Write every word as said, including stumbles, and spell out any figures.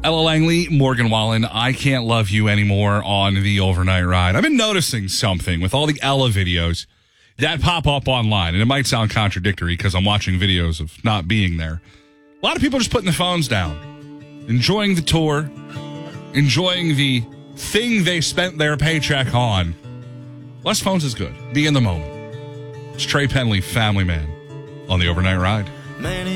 Ella Langley, Morgan Wallen, I Can't Love You Anymore on the overnight ride. I've been noticing something with all the Ella videos that pop up online, and it might sound contradictory because I'm watching videos of not being there. A lot of people are just putting the phones down, enjoying the tour, enjoying the thing they spent their paycheck on. Less phones is good. Be in the moment. It's Trey Penley, Family Man, on the overnight ride. Many